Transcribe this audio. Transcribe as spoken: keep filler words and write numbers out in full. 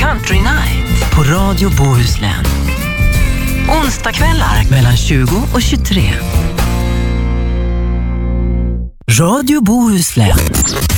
Country Night på Radio Bohuslän. Onsdagskvällar mellan tjugo och tjugotre. Radio Bohuslän.